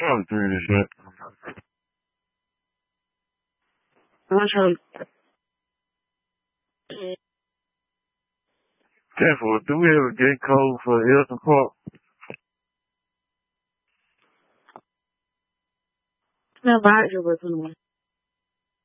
I'm through this shit. What's wrong? Careful, do we have a gate code for Elton Park? No, but I just was 21.